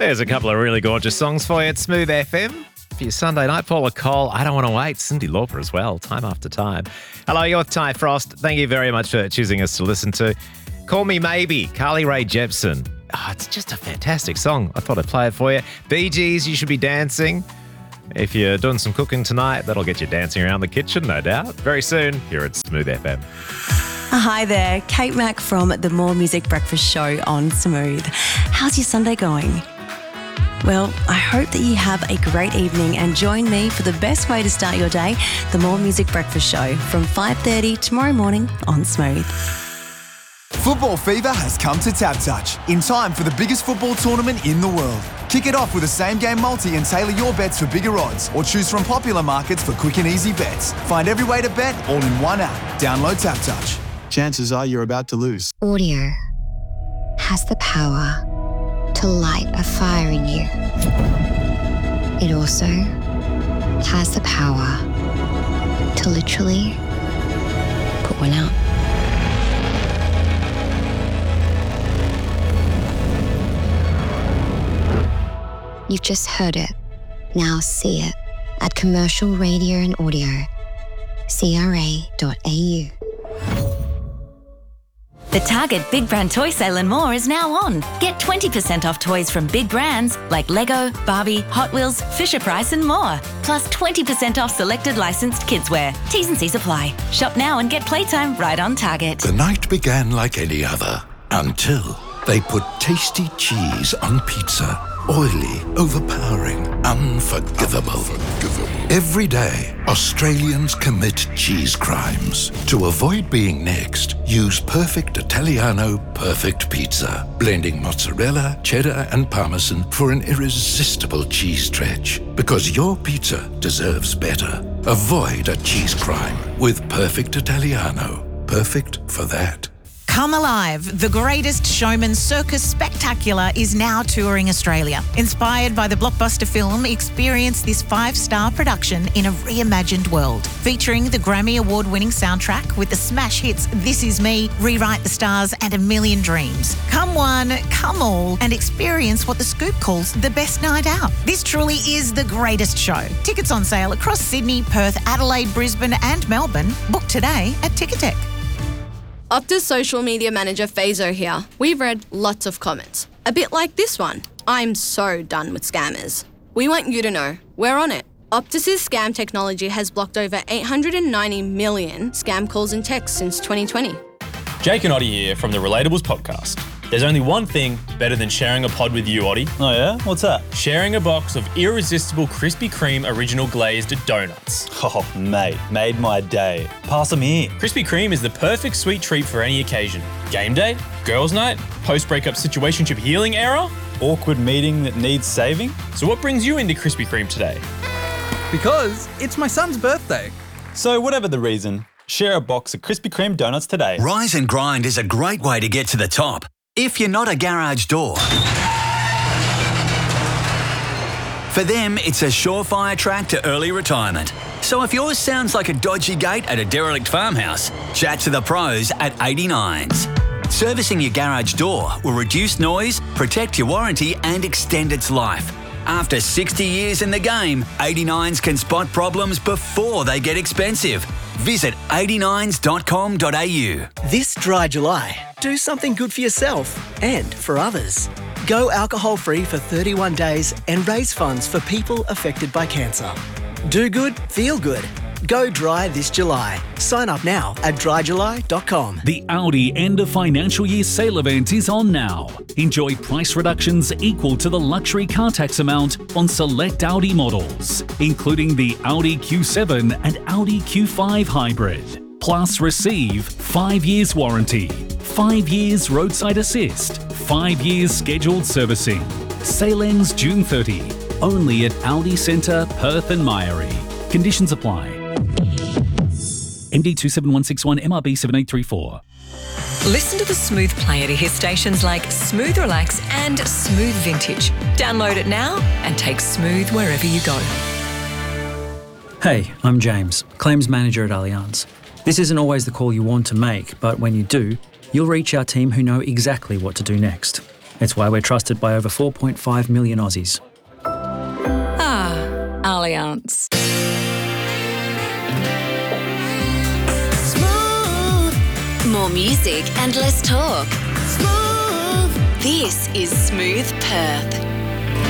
There's a couple of really gorgeous songs for you at Smooth FM. For your Sunday night, Paula Cole, I Don't Want to Wait, Cyndi Lauper as well, Time After Time. Hello, you're with Ty Frost. Thank you very much for choosing us to listen to. Call Me Maybe, Carly Rae Jepsen. It's just a fantastic song. I thought I'd play it for you. Bee Gees, You Should Be Dancing. If you're doing some cooking tonight, that'll get you dancing around the kitchen, no doubt. Very soon, here at Smooth FM. Hi there, Kate Mack from the More Music Breakfast Show on Smooth. How's your Sunday going? Well, I hope that you have a great evening and join me for the best way to start your day, the More Music Breakfast Show from 5:30 tomorrow morning on Smooth. Football fever has come to TABtouch in time for the biggest football tournament in the world. Kick it off with a same-game multi and tailor your bets for bigger odds or choose from popular markets for quick and easy bets. Find every way to bet all in one app. Download TABtouch. Chances are you're about to lose. Audio has the power to light a fire in you. It also has the power to literally put one out. You've just heard it. Now see it at Commercial Radio and Audio, CRA.au. The Target Big Brand Toy Sale and more is now on. Get 20% off toys from big brands like Lego, Barbie, Hot Wheels, Fisher-Price and more. Plus 20% off selected licensed kidswear. T's and C's apply. Shop now and get playtime right on Target. The night began like any other until they put tasty cheese on pizza. Oily, overpowering, unforgivable. Every day, Australians commit cheese crimes. To avoid being next, use Perfect Italiano Perfect Pizza, blending mozzarella, cheddar and parmesan for an irresistible cheese stretch. Because your pizza deserves better. Avoid a cheese crime with Perfect Italiano. Perfect for that. Come Alive, the Greatest Showman Circus Spectacular is now touring Australia. Inspired by the blockbuster film, experience this 5-star production in a reimagined world. Featuring the Grammy Award-winning soundtrack with the smash hits This Is Me, Rewrite the Stars and A Million Dreams. Come one, come all and experience what The Scoop calls the best night out. This truly is the greatest show. Tickets on sale across Sydney, Perth, Adelaide, Brisbane and Melbourne. Book today at Ticketek. Optus social media manager Fazo here. We've read lots of comments. A bit like this one. I'm so done with scammers. We want you to know, we're on it. Optus's scam technology has blocked over 890 million scam calls and texts since 2020. Jake and Oddie here from the Relatables podcast. There's only one thing better than sharing a pod with you, Oddie. Oh yeah? What's that? Sharing a box of irresistible Krispy Kreme original glazed donuts. Oh, mate, made my day. Pass them here. Krispy Kreme is the perfect sweet treat for any occasion. Game day, girls' night, post-breakup situationship healing era. Awkward meeting that needs saving. So what brings you into Krispy Kreme today? Because it's my son's birthday. So whatever the reason, share a box of Krispy Kreme donuts today. Rise and Grind is a great way to get to the top. If you're not a garage door. For them, it's a surefire track to early retirement. So if yours sounds like a dodgy gate at a derelict farmhouse, chat to the pros at 89s. Servicing your garage door will reduce noise, protect your warranty and extend its life. After 60 years in the game, 89s can spot problems before they get expensive. Visit 89s.com.au. This dry July, do something good for yourself and for others. Go alcohol-free for 31 days and raise funds for people affected by cancer. Do good, feel good. Go dry this July. Sign up now at dryjuly.com. The Audi end of financial year sale event is on now. Enjoy price reductions equal to the luxury car tax amount on select Audi models, including the Audi Q7 and Audi Q5 hybrid. Plus receive 5 years warranty, 5 years roadside assist, 5 years scheduled servicing. Sale ends June 30. Only at Audi Centre, Perth and Myrie. Conditions apply. MD 27161 MRB 7834. Listen to the Smooth Player to hear stations like Smooth Relax and Smooth Vintage. Download it now and take Smooth wherever you go. Hey, I'm James, Claims Manager at Allianz. This isn't always the call you want to make, but when you do, you'll reach our team who know exactly what to do next. It's why we're trusted by over 4.5 million Aussies. Ah, Allianz. More music and less talk. This is Smooth Perth.